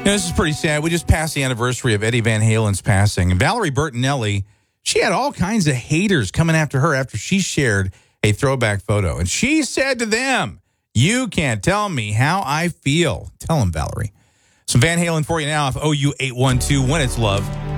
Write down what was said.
This is pretty sad. We just passed the anniversary of Eddie Van Halen's passing. And Valerie Bertinelli, she had all kinds of haters coming after her after she shared a throwback photo. And she said to them, "You can't tell me how I feel." Tell them, Valerie. Some Van Halen for you now off OU 812, When It's Love.